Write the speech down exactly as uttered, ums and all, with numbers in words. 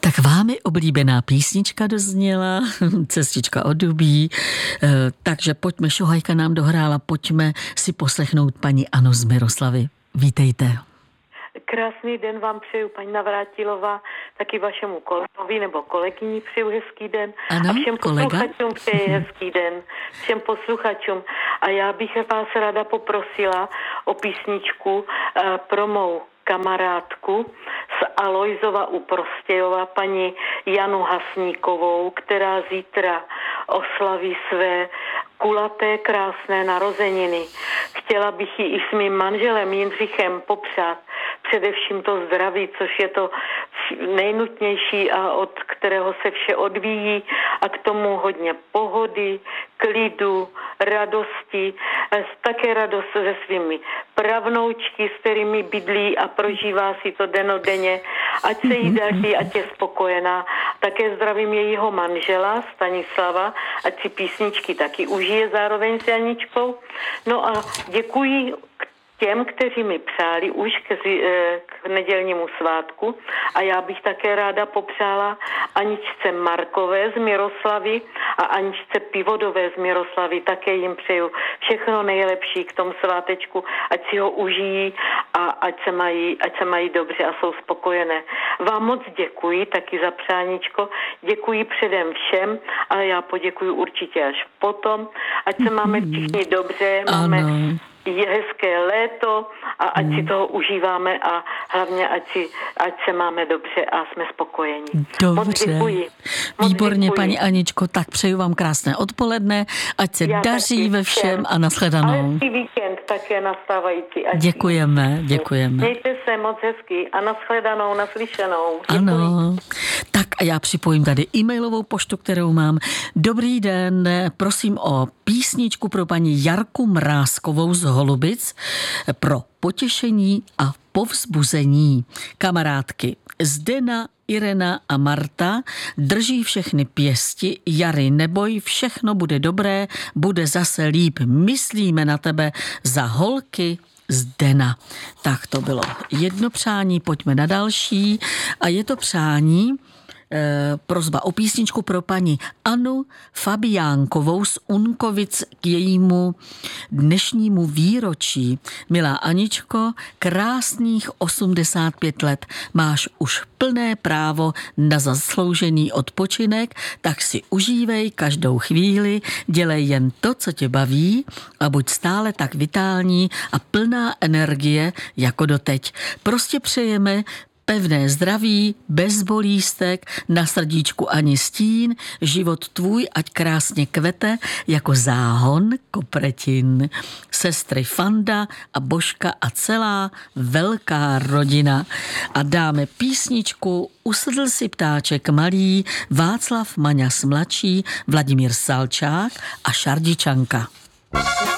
Tak vámi oblíbená písnička dozněla, Cestička od Dubí, takže pojďme, Šuhajka nám dohrála, pojďme si poslechnout paní Anu z Miroslavy. Vítejte. Krásný den vám přeju, paní Navrátilová, taky vašemu kolegovi nebo kolegyni přeju hezký den. Ano, a všem kolega? posluchačům přeji hezký den. Všem posluchačům. A já bych vás ráda poprosila o písničku uh, pro mou kamarádku z Alojzova u Prostějova, paní Janu Hasníkovou, která zítra oslaví své kulaté krásné narozeniny. Chtěla bych ji i s mým manželem Jindřichem popřát především to zdraví, což je to nejnutnější a od kterého se vše odvíjí, a k tomu hodně pohody, klidu, radosti, také radost se svými pravnoučky, s kterými bydlí a prožívá si to dennodenně, ať se jí daří, ať je spokojená. Také zdravím jejího manžela Stanislava, ať si písničky taky užije zároveň s Janičkou. No a děkuji těm, kteří mi přáli už k, k nedělnímu svátku, a já bych také ráda popřála Aničce Markové z Miroslavy a Aničce Pivodové z Miroslavy. Také jim přeju všechno nejlepší k tomu svátečku, ať si ho užijí a ať se mají, ať se mají dobře a jsou spokojené. Vám moc děkuji taky za přáníčko, děkuji předem všem, ale já poděkuji určitě až potom, ať se máme všichni dobře, máme je hezké léto a ať si toho užíváme a hlavně ať, si, ať se máme dobře a jsme spokojeni. Dobře. Moc děkuji. Moc Výborně, děkuji. Paní Aničko, tak přeju vám krásné odpoledne, ať se Já daří ve všem a nashledanou. A víkend také nastávající. Ať děkujeme, děkujeme. Mějte se moc hezky a nashledanou, naslyšenou. Děkuji. Ano, tak a já připojím tady e-mailovou poštu, kterou mám. Dobrý den, prosím o písničku pro paní Jarku Mrázkovou z Holubic pro potěšení a povzbuzení. Kamarádky Zdena, Irena a Marta drží všechny pěsti. Jary, neboj, všechno bude dobré, bude zase líp. Myslíme na tebe, za holky Zdena. Tak to bylo jedno přání, pojďme na další. A je to přání, E, prosba o písničku pro paní Anu Fabiánkovou z Unkovic k jejímu dnešnímu výročí. Milá Aničko, krásných osmdesát pět let. Máš už plné právo na zasloužený odpočinek, tak si užívej každou chvíli, dělej jen to, co tě baví a buď stále tak vitální a plná energie jako doteď. Prostě přejeme pevné zdraví, bez bolístek, na srdíčku ani stín, život tvůj ať krásně kvete jako záhon kopretin. Sestry Fanda a Božka a celá velká rodina. A dáme písničku Usedl si ptáček malý, Václav Maňas mladší, Vladimír Salčák a Šardičanka.